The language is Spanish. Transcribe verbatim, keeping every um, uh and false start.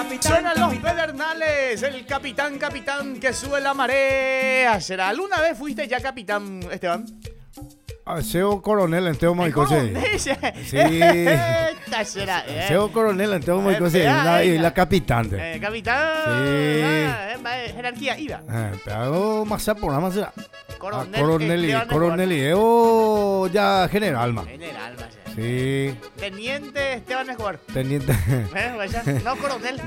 Suenan los pedernales, el capitán, capitán que sube la marea. ¿Será? ¿Alguna vez fuiste ya capitán, Esteban? Ah, Seo coronel en Teo Moicose. Sí. Esta será. eh. Seo coronel en Teo Moicose. Eh, La, y venga. la capitán. Eh, capitán. Sí. Ah, eh, jerarquía, iba. Eh, pero más por nada más será. Coronel. Ah, coronel y Esteban coronel y Eo ya general más. General, más. Sí, Teniente Esteban Escobar. teniente. Eh, vaya. No, coronel.